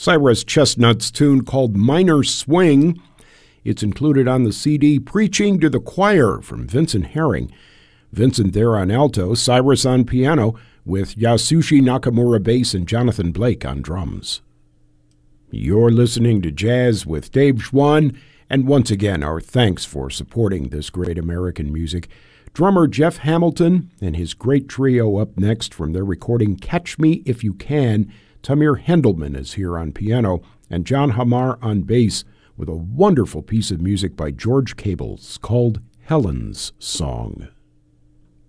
Cyrus Chestnut's tune called Minor Swing. It's included on the CD Preaching to the Choir from Vincent Herring. Vincent there on alto, Cyrus on piano, with Yasushi Nakamura bass and Jonathan Blake on drums. You're listening to Jazz with Dave Schwann, and once again, our thanks for supporting this great American music. Drummer Jeff Hamilton and his great trio up next from their recording Catch Me If You Can. Tamir Hendelman is here on piano, and John Hamar on bass, with a wonderful piece of music by George Cables called Helen's Song.